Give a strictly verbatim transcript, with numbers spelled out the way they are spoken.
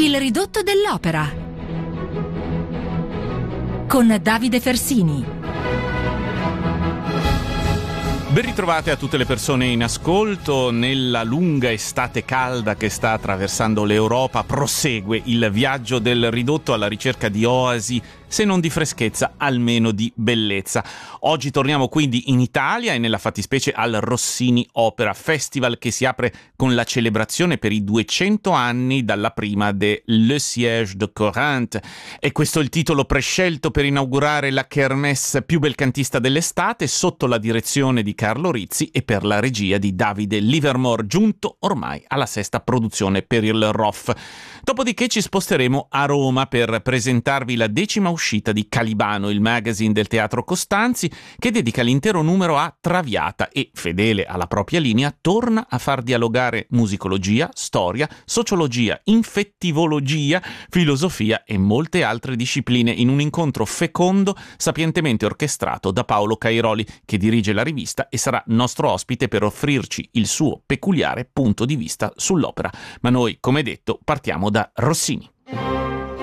Il ridotto dell'opera con Davide Fersini. Ben ritrovate a tutte le persone in ascolto. Nella lunga estate calda che sta attraversando l'Europa prosegue il viaggio del ridotto alla ricerca di oasi, se non di freschezza, almeno di bellezza. Oggi torniamo quindi in Italia e nella fattispecie al Rossini Opera Festival, che si apre con la celebrazione per i duecento anni dalla prima de Le Siège de Corinthe. E questo è il titolo prescelto per inaugurare la kermesse più belcantista dell'estate, sotto la direzione di Carlo Rizzi e per la regia di Davide Livermore, giunto ormai alla sesta produzione per il R O F. Dopodiché ci sposteremo a Roma per presentarvi la decima uscita di Calibano, il magazine del Teatro Costanzi, che dedica l'intero numero a Traviata e, fedele alla propria linea, torna a far dialogare musicologia, storia, sociologia, infettivologia, filosofia e molte altre discipline in un incontro fecondo sapientemente orchestrato da Paolo Cairoli, che dirige la rivista e sarà nostro ospite per offrirci il suo peculiare punto di vista sull'opera. Ma noi, come detto, partiamo da Rossini.